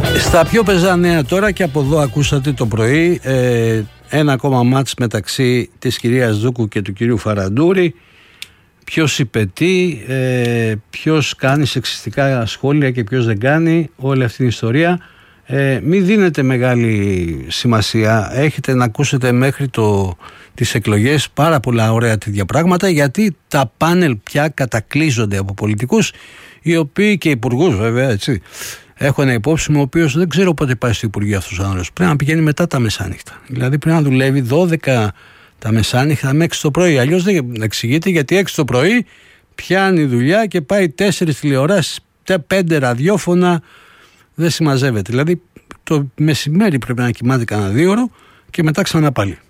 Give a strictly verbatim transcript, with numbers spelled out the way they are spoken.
Στα πιο πεζά νέα τώρα, και από εδώ ακούσατε το πρωί ε, ένα ακόμα μάτς μεταξύ της κυρίας Δούκου και του κυρίου Φαραντούρη. Ποιος υπετεί, ε, ποιος κάνει σεξιστικά σχόλια και ποιος δεν κάνει, όλη αυτή την ιστορία. Ε, μην δίνετε μεγάλη σημασία, έχετε να ακούσετε μέχρι το, τις εκλογές πάρα πολλά ωραία τέτοια πράγματα, γιατί τα πάνελ πια κατακλείζονται από πολιτικούς, οι οποίοι, και υπουργούς βέβαια, έτσι, έχω ένα υπόψη μου, ο οποίος δεν ξέρω πότε πάει στο Υπουργείο αυτός ο άνθρωπος. Πρέπει να πηγαίνει μετά τα μεσάνυχτα. Δηλαδή πρέπει να δουλεύει δώδεκα τα μεσάνυχτα με έξι το πρωί. Αλλιώς δεν εξηγείται, γιατί έξι το πρωί πιάνει δουλειά και πάει τέσσερις τηλεοράσεις, πέντε ραδιόφωνα. Δεν συμμαζεύεται. Δηλαδή το μεσημέρι πρέπει να κοιμάται κανένα δύο ώρο και μετά ξανά πάλι.